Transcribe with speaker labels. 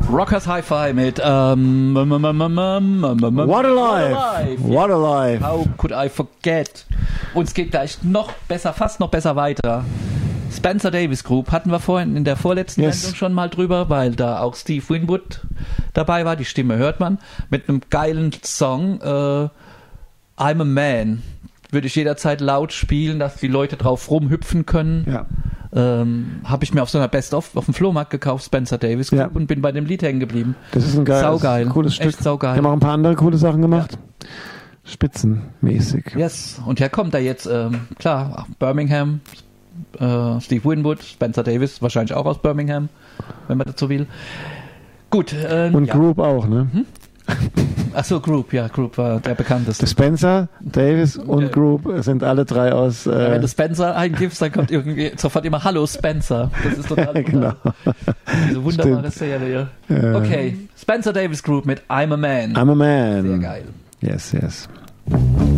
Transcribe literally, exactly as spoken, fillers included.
Speaker 1: Rockers Hi-Fi mit ähm,
Speaker 2: What a Life! What a Life!
Speaker 1: How could I forget? Uns geht gleich noch besser, fast noch besser weiter. Spencer Davis Group hatten wir vorhin in der vorletzten
Speaker 2: Yes.
Speaker 1: Sendung schon mal drüber, weil da auch Steve Winwood dabei war, die Stimme hört man, mit einem geilen Song, äh, I'm a Man. Würde ich jederzeit laut spielen, dass die Leute drauf rumhüpfen können.
Speaker 2: Ja.
Speaker 1: Ähm, habe ich mir auf so einer Best-of auf dem Flohmarkt gekauft, Spencer Davis Group,
Speaker 2: Ja.
Speaker 1: und bin bei dem Lied hängen geblieben.
Speaker 2: Das ist ein geiles,
Speaker 1: Saugeil.
Speaker 2: cooles Stück.
Speaker 1: Echt saugeil.
Speaker 2: Die haben auch ein paar andere coole Sachen gemacht. Spitzenmäßig.
Speaker 1: Yes, und hier kommt er jetzt, ähm, klar, Birmingham, äh, Steve Winwood, Spencer Davis, wahrscheinlich auch aus Birmingham, wenn man dazu will. Gut. Äh,
Speaker 2: Und
Speaker 1: ja.
Speaker 2: Group auch, ne?
Speaker 1: Hm? Achso, Group, ja, Group war der bekannteste.
Speaker 2: Spencer, Davis und
Speaker 1: Ja.
Speaker 2: Group sind alle drei aus... Äh,
Speaker 1: Ja, wenn du Spencer eingibst, dann kommt irgendwie sofort immer Hallo Spencer. Das ist total
Speaker 2: genau.
Speaker 1: diese wunderbare
Speaker 2: Stimmt.
Speaker 1: Serie.
Speaker 2: Äh,
Speaker 1: Okay, Spencer Davis Group mit I'm a Man.
Speaker 2: I'm a Man.
Speaker 1: Sehr geil.
Speaker 2: Yes, yes.